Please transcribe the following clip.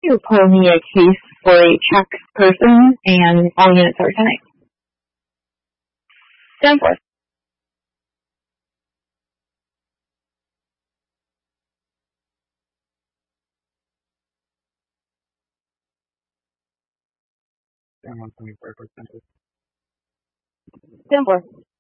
You pull me a case for a check person, and all units are tonight. 10-4. Down 124%. 10-4.